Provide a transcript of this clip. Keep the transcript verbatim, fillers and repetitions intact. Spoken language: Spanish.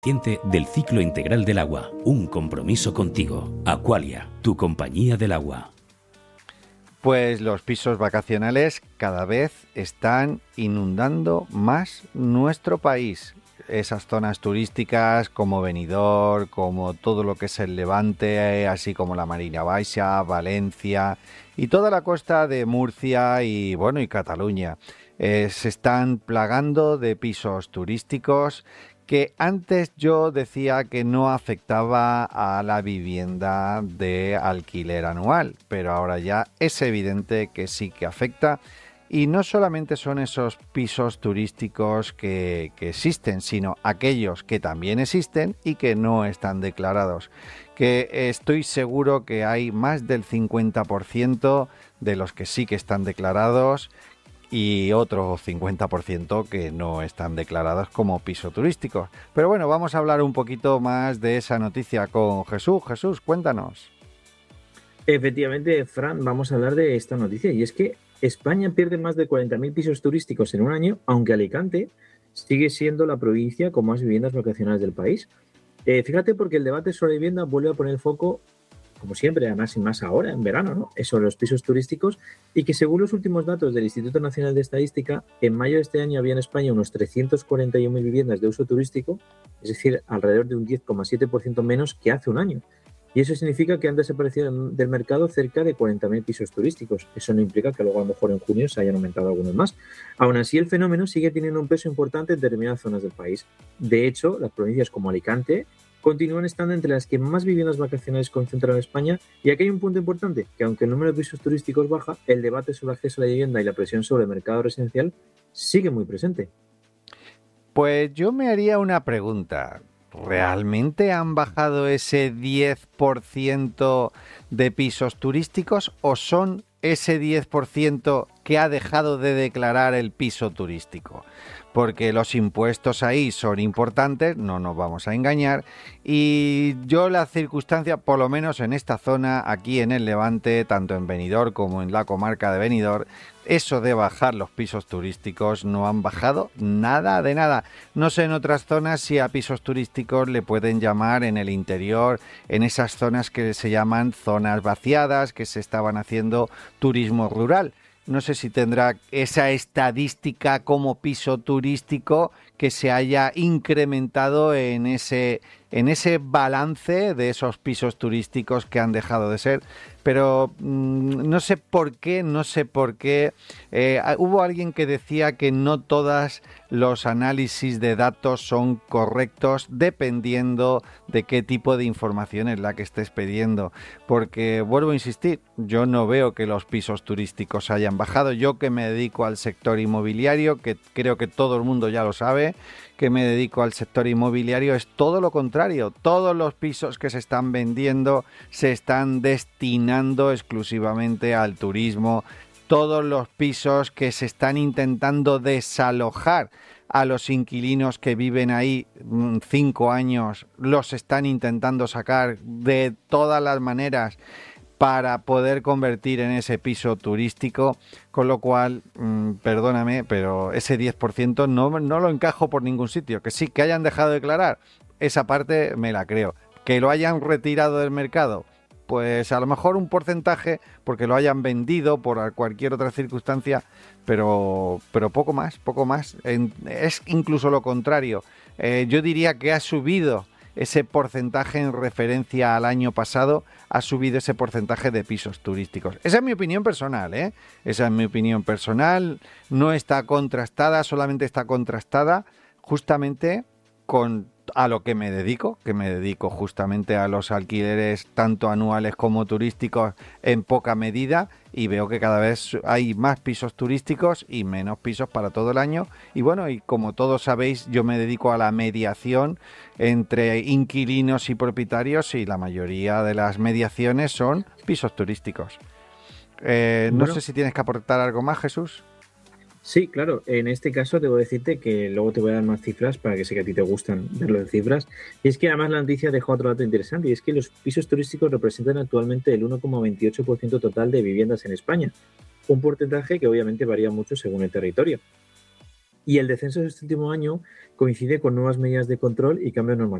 Del ciclo integral del agua, un compromiso contigo. Aqualia, tu compañía del agua. Pues los pisos vacacionales cada vez están inundando más nuestro país. Esas zonas turísticas como Benidorm, como todo lo que es el Levante, así como la Marina Baixa, Valencia y toda la costa de Murcia y bueno y Cataluña. Eh, se están plagando de pisos turísticos que antes yo decía que no afectaba a la vivienda de alquiler anual, pero ahora ya es evidente que sí que afecta. Y no solamente son esos pisos turísticos que, que existen, sino aquellos que también existen y que no están declarados. Que estoy seguro que hay más del cincuenta por ciento de los que sí que están declarados y otro cincuenta por ciento que no están declarados como piso turístico. Pero bueno, vamos a hablar un poquito más de esa noticia con Jesús. Jesús, cuéntanos. Efectivamente, Fran, vamos a hablar de esta noticia y es que España pierde más de cuarenta mil pisos turísticos en un año, aunque Alicante sigue siendo la provincia con más viviendas vacacionales del país. Eh, fíjate porque el debate sobre vivienda vuelve a poner el foco, como siempre, además y más ahora, en verano, ¿no? Es sobre los pisos turísticos y que según los últimos datos del Instituto Nacional de Estadística, en mayo de este año había en España unos trescientas cuarenta y una mil viviendas de uso turístico, es decir, alrededor de un diez coma siete por ciento menos que hace un año. Y eso significa que han desaparecido del mercado cerca de cuarenta mil pisos turísticos. Eso no implica que luego a lo mejor en junio se hayan aumentado algunos más. Aún así, el fenómeno sigue teniendo un peso importante en determinadas zonas del país. De hecho, las provincias como Alicante continúan estando entre las que más viviendas vacacionales concentran en España. Y aquí hay un punto importante, que aunque el número de pisos turísticos baja, el debate sobre el acceso a la vivienda y la presión sobre el mercado residencial sigue muy presente. Pues yo me haría una pregunta. ¿Realmente han bajado ese diez por ciento de pisos turísticos o son ese diez por ciento que ha dejado de declarar el piso turístico? Porque los impuestos ahí son importantes, no nos vamos a engañar, y yo la circunstancia, por lo menos en esta zona, aquí en el Levante, tanto en Benidorm como en la comarca de Benidorm, eso de bajar los pisos turísticos no han bajado nada de nada. No sé en otras zonas si a pisos turísticos le pueden llamar en el interior, en esas zonas que se llaman zonas vaciadas, que se estaban haciendo turismo rural. No sé si tendrá esa estadística como piso turístico que se haya incrementado en ese, en ese balance de esos pisos turísticos que han dejado de ser. Pero mmm, no sé por qué, no sé por qué. Eh, hubo alguien que decía que no todos los análisis de datos son correctos dependiendo de qué tipo de información es la que estés pidiendo. Porque, vuelvo a insistir, yo no veo que los pisos turísticos hayan bajado. Yo que me dedico al sector inmobiliario, que creo que todo el mundo ya lo sabe, que me dedico al sector inmobiliario, es todo lo contrario. Todos los pisos que se están vendiendo se están destinando exclusivamente al turismo. Todos los pisos que se están intentando desalojar a los inquilinos que viven ahí mmm, cinco años, los están intentando sacar de todas las maneras para poder convertir en ese piso turístico, con lo cual, mmm, perdóname, pero ese diez por ciento no, no lo encajo por ningún sitio. Que sí, que hayan dejado de declarar, esa parte me la creo. Que lo hayan retirado del mercado, pues a lo mejor un porcentaje, porque lo hayan vendido por cualquier otra circunstancia, pero, pero poco más, poco más. En, es incluso lo contrario. Eh, yo diría que ha subido ese porcentaje en referencia al año pasado, ha subido ese porcentaje de pisos turísticos. Esa es mi opinión personal, ¿eh? Esa es mi opinión personal, no está contrastada, solamente está contrastada justamente con a lo que me dedico, que me dedico justamente a los alquileres tanto anuales como turísticos en poca medida, y veo que cada vez hay más pisos turísticos y menos pisos para todo el año. Y bueno, y como todos sabéis, yo me dedico a la mediación entre inquilinos y propietarios y la mayoría de las mediaciones son pisos turísticos. Eh, no Bueno, sé si tienes que aportar algo más, Jesús. sí, claro. En este caso debo decirte que luego te voy a dar más cifras para que sé que a ti te gustan verlo en cifras. Y es que además la noticia deja otro dato interesante, y es que los pisos turísticos representan actualmente el uno coma veintiocho por ciento total de viviendas en España. Un porcentaje que obviamente varía mucho según el territorio. Y el descenso de este último año coincide con nuevas medidas de control y cambios normativos.